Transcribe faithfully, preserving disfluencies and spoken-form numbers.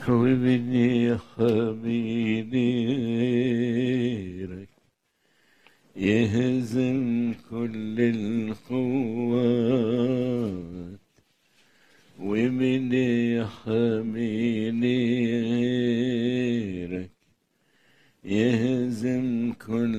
وابني حميني غيرك يهزم كل القوات، ومن يحميني غيرك يهزم كل